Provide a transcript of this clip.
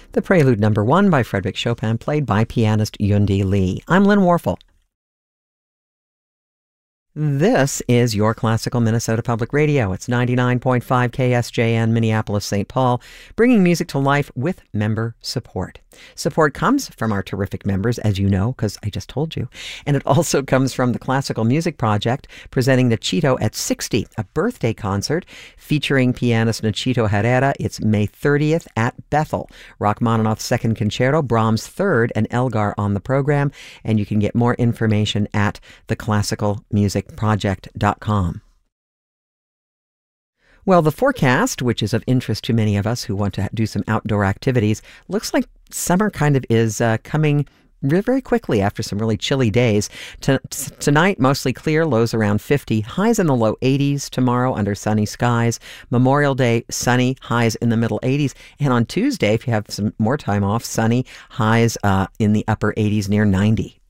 The Prelude Number 1 by Frédéric Chopin, played by pianist Yundi Lee. I'm Lynn Warfel. This is your Classical Minnesota Public Radio. It's 99.5 KSJN, Minneapolis, St. Paul, bringing music to life with member support. Support comes from our terrific members, as you know, because I just told you. And it also comes from the Classical Music Project, presenting Nachito at 60, a birthday concert featuring pianist Nachito Herrera. It's May 30th at Bethel. Rachmaninoff's Second Concerto, Brahms' Third, and Elgar on the program. And you can get more information at theclassicalmusicproject.com. Well, the forecast, which is of interest to many of us who want to do some outdoor activities, looks like summer kind of is coming very quickly after some really chilly days. Tonight, mostly clear, lows around 50, highs in the low 80s. Tomorrow, under sunny skies. Memorial Day, sunny, highs in the middle 80s. And on Tuesday, if you have some more time off, sunny, highs in the upper 80s, near 90.